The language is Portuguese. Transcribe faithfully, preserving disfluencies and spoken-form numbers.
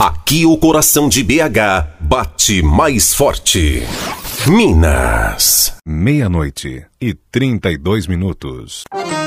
Aqui o coração de B H bate mais forte. Minas. Meia-noite e trinta e dois minutos.